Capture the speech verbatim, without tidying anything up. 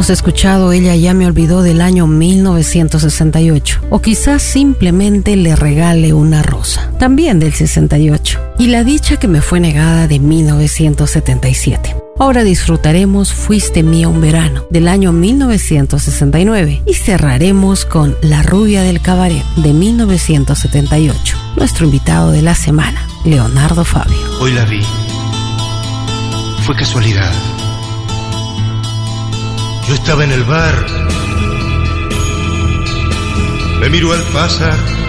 Hemos escuchado Ella ya me olvidó del año mil novecientos sesenta y ocho, o quizás simplemente Le regale una rosa, también del sesenta y ocho, y La dicha que me fue negada de mil novecientos setenta y siete. Ahora disfrutaremos Fuiste mía un verano del año mil novecientos sesenta y nueve y cerraremos con La rubia del cabaret de mil novecientos setenta y ocho. Nuestro invitado de la semana, Leonardo Fabio. Hoy la vi. Fue casualidad. Yo estaba en el bar. Me miró al pasar